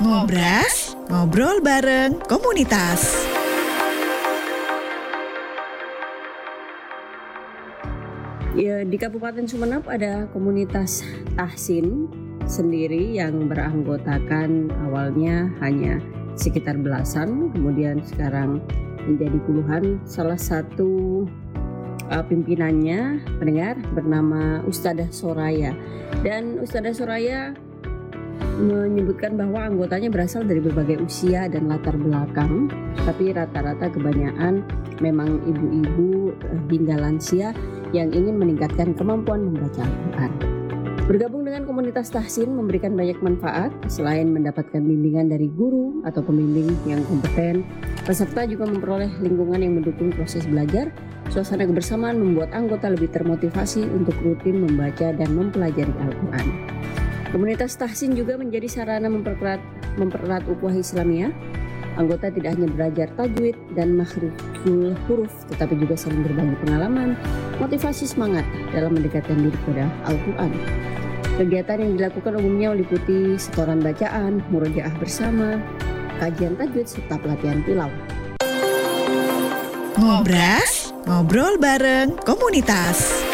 Ngobras, ngobrol bareng komunitas. Ya, di Kabupaten Sumeneb ada komunitas tahsin sendiri yang beranggotakan awalnya hanya sekitar belasan, kemudian sekarang menjadi puluhan. Salah satu pimpinannya pendengar bernama Ustadzah Soraya, dan Ustadzah Soraya menyebutkan bahwa anggotanya berasal dari berbagai usia dan latar belakang, tapi rata-rata kebanyakan memang ibu-ibu hingga lansia yang ingin meningkatkan kemampuan membaca Al-Quran. Bergabung dengan komunitas tahsin memberikan banyak manfaat. Selain mendapatkan bimbingan dari guru atau pembimbing yang kompeten, peserta juga memperoleh lingkungan yang mendukung proses belajar. Suasana kebersamaan membuat anggota lebih termotivasi untuk rutin membaca dan mempelajari Al-Quran. Komunitas tahsin juga menjadi sarana mempererat ukhuwah Islamiyah. Anggota tidak hanya belajar tajwid dan makhrijul huruf, tetapi juga saling berbagi pengalaman, motivasi semangat dalam mendekatkan diri kepada Al-Quran. Kegiatan yang dilakukan umumnya meliputi setoran bacaan, murojaah bersama, kajian tajwid, serta pelatihan tilawah. Ngobras, ngobrol bareng komunitas.